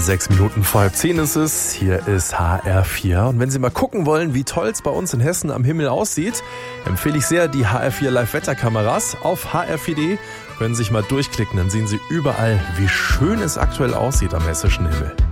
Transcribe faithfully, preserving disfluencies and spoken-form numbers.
Sechs Minuten vor halb zehn ist es. Hier ist H R vier. Und wenn Sie mal gucken wollen, wie toll es bei uns in Hessen am Himmel aussieht, empfehle ich sehr die H R vier Live-Wetterkameras. Auf h r vier punkt d können Sie sich mal durchklicken. Dann sehen Sie überall, wie schön es aktuell aussieht am hessischen Himmel.